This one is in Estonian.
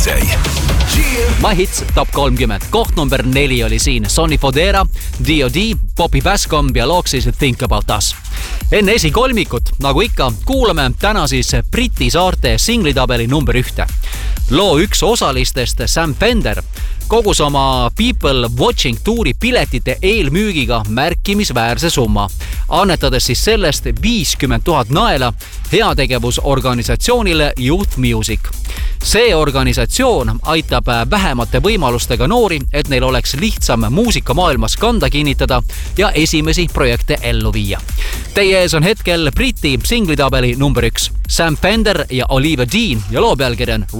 My Hits Top 30. Koht number 4 oli siin Sonny Fodera, D.O.D., Bobby Bascomb ja loog siis Think About Us. Enne esikolmikut, nagu ikka, kuulame täna siis Briti saarte singlitabeli number 1. Loo üks osalistest, Sam Fender, kogus oma People Watching tuuri piletite eelmüügiga märkimisväärse summa, annetades siis sellest 50 000 naela heategevusorganisatsioonile Youth Music. See organisatsioon aitab vähemate võimalustega noori, et neil oleks lihtsam muusikamaailmas kanda kinnitada ja esimesi projekte ellu viia. Teie ees on hetkel Briti singlitabeli number 1, Sam Fender ja Olivia Dean ja loo pealkiri on